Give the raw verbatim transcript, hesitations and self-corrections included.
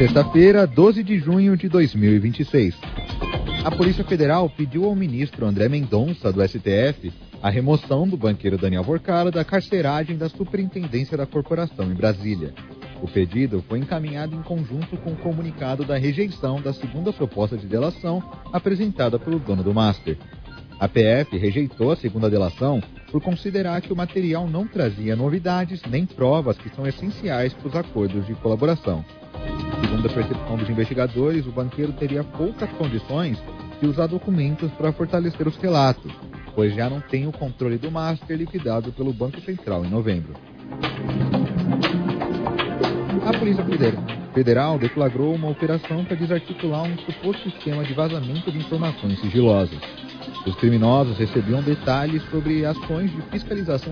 Sexta-feira, doze de junho de dois mil e vinte e seis. A Polícia Federal pediu ao ministro André Mendonça, do S T F, a remoção do banqueiro Daniel Vorcala da carceragem da Superintendência da Corporação em Brasília. O pedido foi encaminhado em conjunto com o comunicado da rejeição da segunda proposta de delação apresentada pelo dono do Master. A P F rejeitou a segunda delação por considerar que o material não trazia novidades nem provas que são essenciais para os acordos de colaboração. Segundo a percepção dos investigadores, o banqueiro teria poucas condições de usar documentos para fortalecer os relatos, pois já não tem o controle do Master liquidado pelo Banco Central em novembro. A Polícia Federal deflagrou uma operação para desarticular um suposto esquema de vazamento de informações sigilosas. Os criminosos recebiam detalhes sobre ações de fiscalização